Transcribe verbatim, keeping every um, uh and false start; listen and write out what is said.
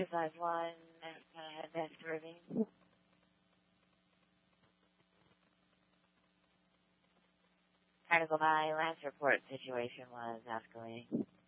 two five one, uh, that's Ruby. Trying to go by, last report situation was escalating.